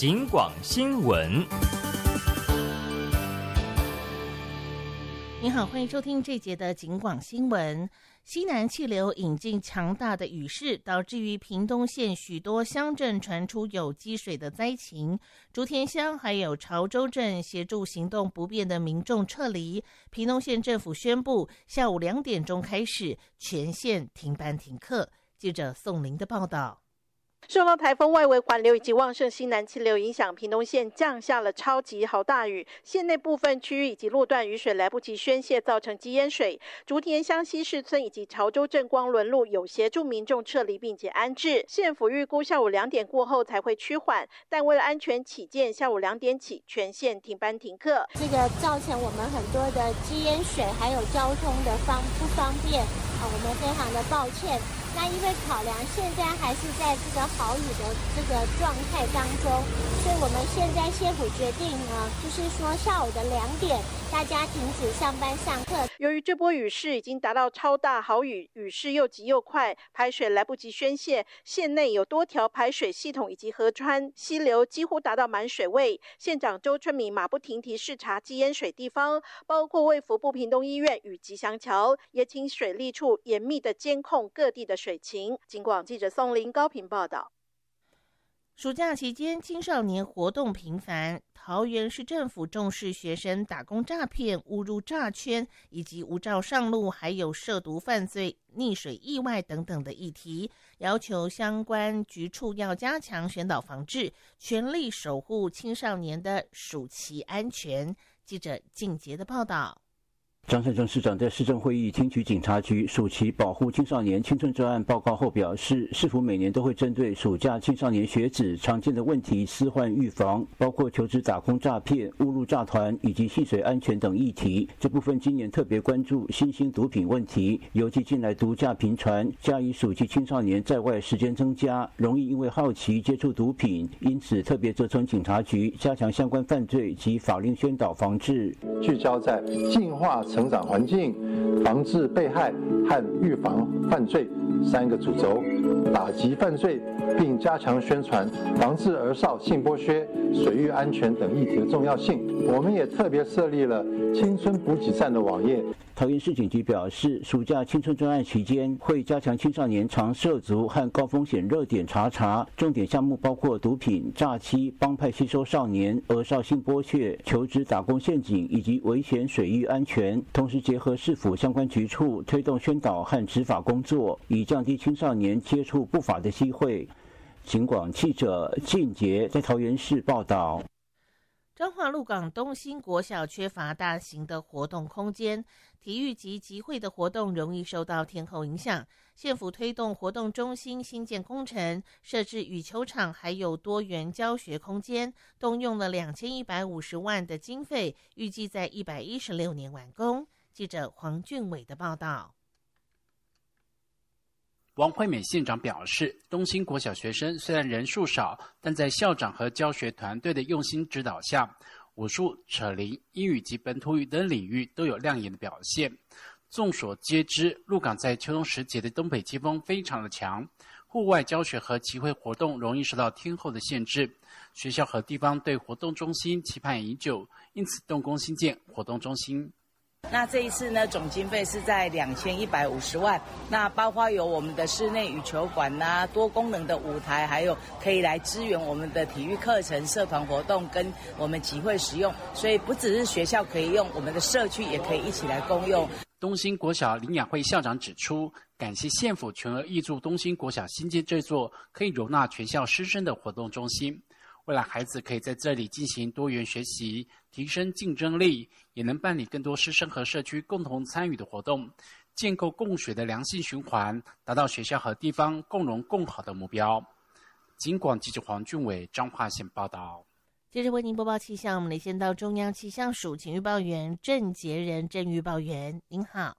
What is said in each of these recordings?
警广新闻。 您好，欢迎收听这节的警广新闻。西南气流引进强大的雨势，导致于屏东县许多乡镇传出有积水的灾情。竹田乡还有潮州镇协助行动不便的民众撤离。屏东县政府宣布，下午2点钟开始全县停班停课。记者宋玲的报道。 受到台风外围环流以及旺盛西南气流影响，屏东县降下了超级豪大雨，县内部分区域以及路段雨水来不及宣泄，造成积淹水。竹田乡西市村以及潮州镇光仑路有协助民众撤离并且安置，县府预估下午2点过后才会趋缓，但为了安全起见，下午2点起全县停班停课。 这个造成我们很多的积淹水，还有交通的不方便我们非常的抱歉。那因为考量现在还是在这个豪雨的这个状态当中，所以我们现在县府决定呢，就是说下午的2点大家停止上班上课。 由于这波雨势已经达到超大豪雨，雨势又急又快，排水来不及宣泄，县内有多条排水系统以及河川溪流几乎达到满水位。县长周春米马不停蹄视察积淹水地方，包括卫福部屏东医院与吉祥桥，也请水利处严密的监控各地的水情。警广记者宋林高屏报道。 暑假期间，青少年活动频繁。桃园市政府重视学生打工诈骗、误入诈圈以及无照上路，还有涉毒犯罪、溺水意外等等的议题，要求相关局处要加强宣导防治，全力守护青少年的暑期安全。记者静杰的报道。 张善政市长在市政会议听取警察局暑期保护青少年青春专案报告后表示，市府每年都会针对暑假青少年学子常见的问题施患预防，包括求职打工诈骗、误入诈团以及戏水安全等议题。这部分今年特别关注新兴毒品问题，尤其近来毒驾频传，加以暑期青少年在外时间增加，容易因为好奇接触毒品，因此特别责成警察局加强相关犯罪及法令宣导防治， 聚焦在净化成长环境、防治被害和预防犯罪3个主轴，打击犯罪并加强宣传，防治儿少性剥削、水域安全等议题的重要性。我们也特别设立了青春补给站的网页。 桃园市警局表示，暑假青春专案期间会加强青少年常涉足和高风险热点查，重点项目包括毒品、诈欺、帮派吸收少年、儿少性剥削、求职打工陷阱以及危险水域安全，同时结合市府相关局处推动宣导和执法工作，以降低青少年接触不法的机会。警广记者靳杰在桃园市报道。 彰化鹿港东兴国小缺乏大型的活动空间，体育及集会的活动容易受到天候影响。县府推动活动中心新建工程，设置羽球场，还有多元教学空间，动用了2150万的经费，预计在116年完工。记者黄俊伟的报道。 王惠美县长表示，东兴国小学生虽然人数少，但在校长和教学团队的用心指导下，武术、扯铃、英语及本土语等领域都有亮眼的表现。众所皆知，鹿港在秋冬时节的东北季风非常的强，户外教学和集会活动容易受到天候的限制。学校和地方对活动中心期盼已久，因此动工新建活动中心。 那这一次呢，总经费是在2150万，那包括有我们的室内羽球馆啊、多功能的舞台，还有可以来支援我们的体育课程、社团活动跟我们集会使用，所以不只是学校可以用，我们的社区也可以一起来共用。 东兴国小林雅慧校长指出，感谢县府全额挹注东兴国小新建这座可以容纳全校师生的活动中心。未来孩子可以在这里进行多元学习，提升竞争力，也能办理更多师生和社区共同参与的活动，建构共学的良性循环，达到学校和地方共荣共好的目标。警广记者黄俊伟彰化县报道。 接着为您播报气象，我们连线到中央气象署请预报员郑杰仁郑预报员，您好。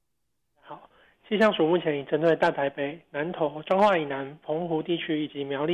好，气象署目前已针对大台北、南投、彰化以南、澎湖地区以及苗栗